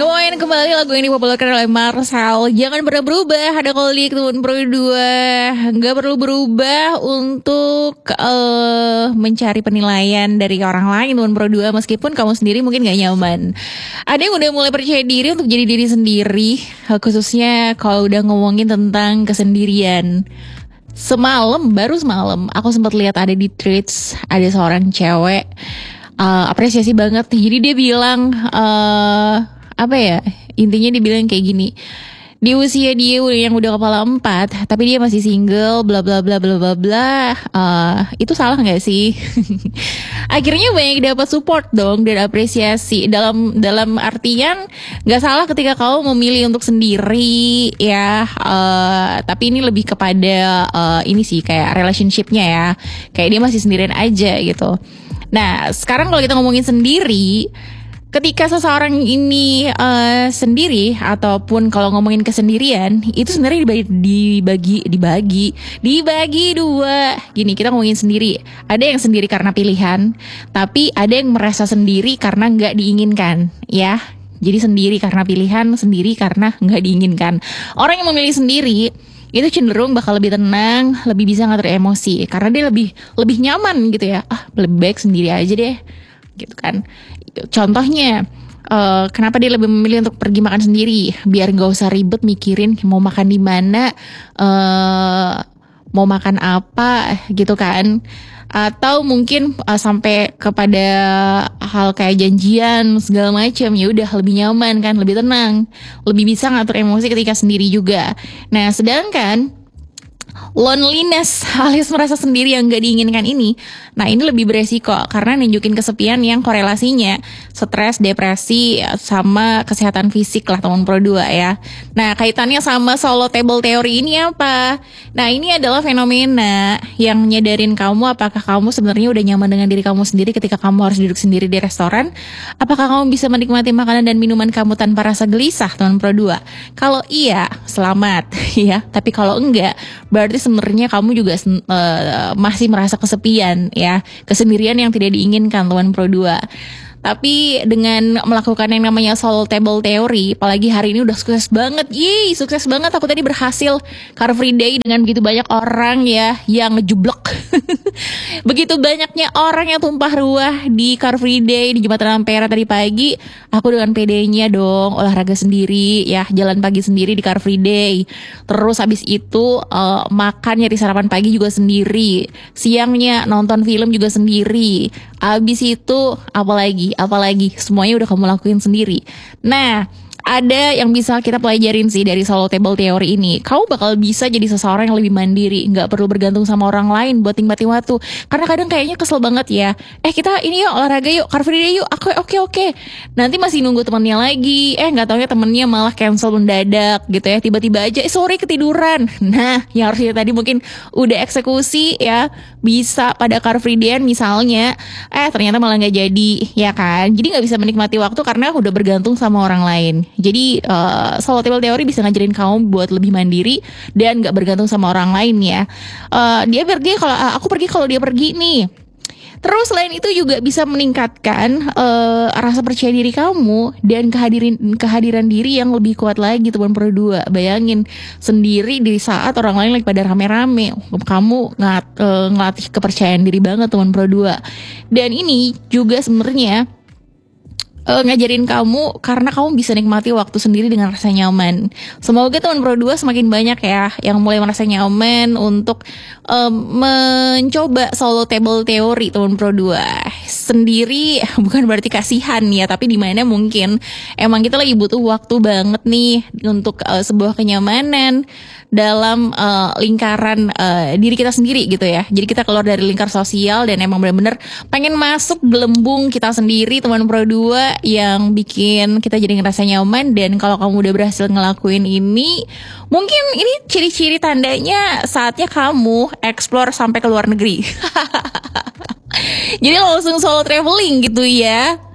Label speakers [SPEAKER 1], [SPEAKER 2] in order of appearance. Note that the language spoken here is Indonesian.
[SPEAKER 1] Ngomongin kembali lagu yang dipopulerkan oleh Marcel. Jangan pernah berubah, ada Kolik Tuan Pro 2. Gak perlu berubah untuk mencari penilaian dari orang lain Tuan Pro 2. Meskipun kamu sendiri mungkin gak nyaman. Ada yang udah mulai percaya diri untuk jadi diri sendiri, khususnya kalau udah ngomongin tentang kesendirian. Baru semalam aku sempat lihat ada di tweets, ada seorang cewek apresiasi banget. Jadi dia bilang intinya dia bilang kayak gini, di usia dia yang udah kepala 4 tapi dia masih single, bla bla bla bla bla bla. Itu salah nggak sih? Akhirnya banyak dapat support dong dan apresiasi dalam artian nggak salah ketika kamu memilih untuk sendiri ya. Tapi ini lebih kepada ini sih kayak relationshipnya ya, kayak dia masih sendirian aja gitu. Nah sekarang kalau kita ngomongin sendiri, ketika seseorang ini sendiri ataupun kalau ngomongin kesendirian, itu sebenarnya dibagi dua. Gini, kita ngomongin sendiri. Ada yang sendiri karena pilihan, tapi ada yang merasa sendiri karena nggak diinginkan, ya. Jadi sendiri karena pilihan, sendiri karena nggak diinginkan. Orang yang memilih sendiri itu cenderung bakal lebih tenang, lebih bisa ngatur emosi karena dia lebih nyaman gitu ya. Lebih baik sendiri aja deh, gitu kan. Contohnya, kenapa dia lebih memilih untuk pergi makan sendiri, biar nggak usah ribet mikirin mau makan di mana, mau makan apa, gitu kan? Atau mungkin sampai kepada hal kayak janjian segala macam, ya udah lebih nyaman kan, lebih tenang, lebih bisa ngatur emosi ketika sendiri juga. Nah, sedangkan loneliness alias merasa sendiri yang gak diinginkan ini, nah ini lebih beresiko karena nunjukin kesepian yang korelasinya stres, depresi, sama kesehatan fisik lah teman Pro 2 ya. Nah kaitannya sama solo table theory ini apa? Nah ini adalah fenomena yang nyadarin kamu apakah kamu sebenarnya udah nyaman dengan diri kamu sendiri ketika kamu harus duduk sendiri di restoran. Apakah kamu bisa menikmati makanan dan minuman kamu tanpa rasa gelisah teman Pro 2? Kalau iya, selamat ya. Tapi kalau enggak, berarti sebenarnya kamu juga masih merasa kesepian ya, kesendirian yang tidak diinginkan teman Pro 2. Tapi dengan melakukan yang namanya solo table theory, apalagi hari ini udah sukses banget. Sukses banget. Aku tadi berhasil Car Free Day dengan begitu banyak orang ya yang ngejublok. Begitu banyaknya orang yang tumpah ruah di Car Free Day di Jembatan Ampera tadi pagi. Aku dengan PD-nya dong olahraga sendiri ya, jalan pagi sendiri di Car Free Day. Terus habis itu makan nyari sarapan pagi juga sendiri. Siangnya nonton film juga sendiri. Habis itu apalagi semuanya udah kamu lakuin sendiri. Nah, ada yang bisa kita pelajarin sih dari solo table theory ini. Kamu bakal bisa jadi seseorang yang lebih mandiri, nggak perlu bergantung sama orang lain buat nikmati waktu. Karena kadang kayaknya kesel banget ya. Kita ini yuk olahraga yuk, Car Free Day yuk. Oke. Nanti masih nunggu temannya lagi. Nggak taunya temennya malah cancel mendadak gitu ya. Tiba-tiba aja, sorry ketiduran. Nah, yang harusnya tadi mungkin udah eksekusi ya, bisa pada Car Free Day misalnya. Ternyata malah nggak jadi, ya kan? Jadi nggak bisa menikmati waktu karena udah bergantung sama orang lain. Jadi solo table theory bisa ngajarin kamu buat lebih mandiri dan gak bergantung sama orang lain ya. Dia pergi kalau aku pergi kalau dia pergi nih. Terus selain itu juga bisa meningkatkan rasa percaya diri kamu dan kehadiran diri yang lebih kuat lagi teman Pro 2. Bayangin sendiri di saat orang lain lagi pada rame-rame, kamu ngelatih kepercayaan diri banget teman Pro 2. Dan ini juga sebenarnya ngajarin kamu karena kamu bisa nikmati waktu sendiri dengan rasa nyaman. Semoga teman Pro 2 semakin banyak ya yang mulai merasa nyaman untuk mencoba solo table theory teman Pro 2. Sendiri bukan berarti kasihan ya, tapi dimana mungkin emang kita lagi butuh waktu banget nih untuk sebuah kenyamanan dalam lingkaran diri kita sendiri gitu ya. Jadi kita keluar dari lingkar sosial dan emang benar-benar pengen masuk gelembung kita sendiri teman Pro 2 yang bikin kita jadi ngerasa nyaman. Dan kalau kamu udah berhasil ngelakuin ini, mungkin ini ciri-ciri tandanya saatnya kamu explore sampai ke luar negeri. Jadi langsung solo traveling gitu ya.